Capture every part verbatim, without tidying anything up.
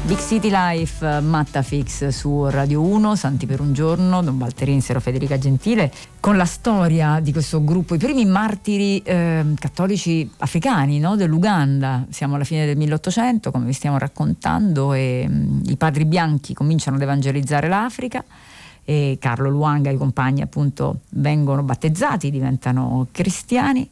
Big City Life, Mattafix su Radio uno, Santi per un giorno, Don Walter Insero, Federica Gentile, con la storia di questo gruppo, i primi martiri eh, cattolici africani, no? Dell'Uganda. Siamo alla fine del milleottocento, come vi stiamo raccontando, e mh, i padri bianchi cominciano ad evangelizzare l'Africa e Carlo Lwanga e i compagni appunto vengono battezzati, diventano cristiani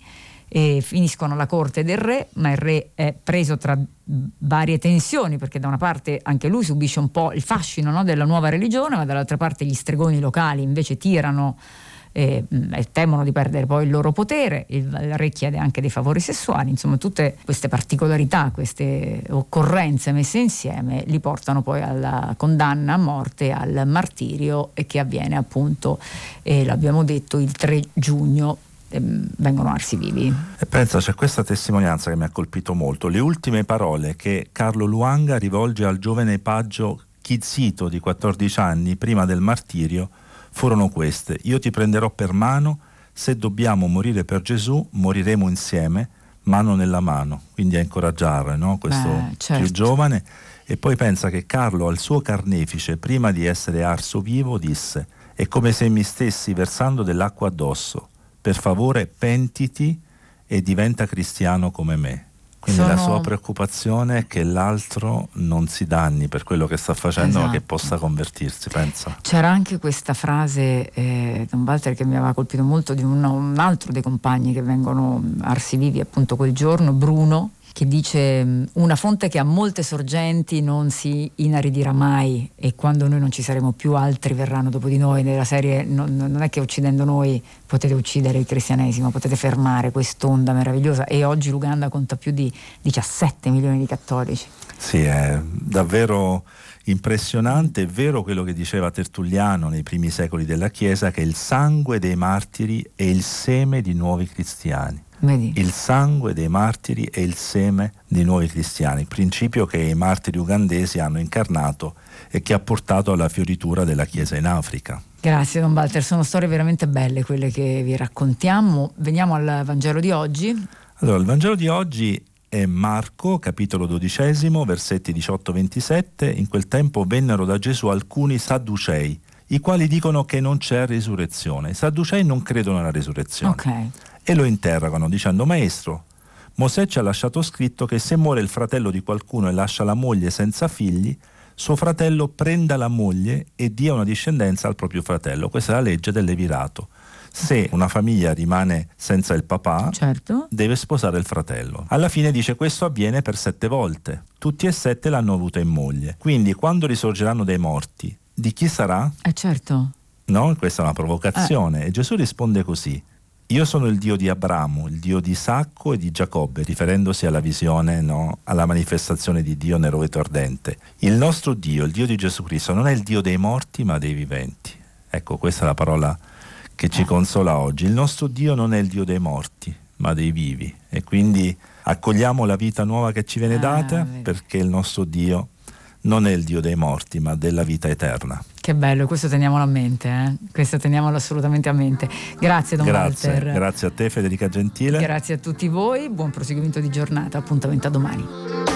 e finiscono alla corte del re, ma il re è preso tra varie tensioni, perché da una parte anche lui subisce un po' il fascino, no, della nuova religione, ma dall'altra parte gli stregoni locali invece tirano e, e temono di perdere poi il loro potere. Il, il re chiede anche dei favori sessuali, insomma tutte queste particolarità, queste occorrenze messe insieme li portano poi alla condanna a morte, al martirio, e che avviene appunto, e l'abbiamo detto, il tre giugno. Vengono arsi vivi. E pensa, c'è questa testimonianza che mi ha colpito molto. Le ultime parole che Carlo Lwanga rivolge al giovane paggio Kizito di quattordici anni prima del martirio furono queste: io ti prenderò per mano, se dobbiamo morire per Gesù moriremo insieme, mano nella mano. Quindi a incoraggiare, no? Questo Beh, certo. più giovane. E poi pensa che Carlo al suo carnefice, prima di essere arso vivo, disse: è come se mi stessi versando dell'acqua addosso, per favore pentiti e diventa cristiano come me. Quindi Sono... la sua preoccupazione è che l'altro non si danni per quello che sta facendo, esatto. ma che possa convertirsi, pensa. C'era anche questa frase, eh, Don Walter, che mi aveva colpito molto, di un, un altro dei compagni che vengono arsi vivi appunto quel giorno, Bruno, che dice: una fonte che ha molte sorgenti non si inaridirà mai, e quando noi non ci saremo più altri verranno dopo di noi. Nella serie non, non è che uccidendo noi potete uccidere il cristianesimo, potete fermare quest'onda meravigliosa, e oggi l'Uganda conta più di diciassette milioni di cattolici. Sì, è davvero impressionante. È vero quello che diceva Tertulliano nei primi secoli della Chiesa, che il sangue dei martiri è il seme di nuovi cristiani. Vedi. Il sangue dei martiri è il seme di nuovi cristiani, principio che i martiri ugandesi hanno incarnato e che ha portato alla fioritura della Chiesa in Africa. Grazie Don Walter, sono storie veramente belle quelle che vi raccontiamo. Veniamo al Vangelo di oggi. Allora, il Vangelo di oggi è Marco, capitolo dodicesimo, versetti diciotto ventisette. In quel tempo vennero da Gesù alcuni sadducei, i quali dicono che non c'è risurrezione. I sadducei non credono alla risurrezione. Ok. E lo interrogano dicendo: maestro, Mosè ci ha lasciato scritto che se muore il fratello di qualcuno e lascia la moglie senza figli, suo fratello prenda la moglie e dia una discendenza al proprio fratello. Questa è la legge del levirato. Se una famiglia rimane senza il papà, certo. deve sposare il fratello. Alla fine dice: questo avviene per sette volte. Tutti e sette l'hanno avuta in moglie. Quindi quando risorgeranno dei morti, di chi sarà? Eh certo. No? Questa è una provocazione. Eh. E Gesù risponde così: io sono il Dio di Abramo, il Dio di Isacco e di Giacobbe, riferendosi alla visione, no? alla manifestazione di Dio nel roveto ardente. Il nostro Dio, il Dio di Gesù Cristo, non è il Dio dei morti ma dei viventi. Ecco, questa è la parola che ci consola oggi. Il nostro Dio non è il Dio dei morti ma dei vivi, e quindi accogliamo la vita nuova che ci viene data, perché il nostro Dio non è il Dio dei morti ma della vita eterna. Che bello, questo teniamolo a mente, eh? questo teniamolo assolutamente a mente. Grazie Don grazie, Walter. Grazie a te Federica Gentile. Grazie a tutti voi, buon proseguimento di giornata, appuntamento a domani.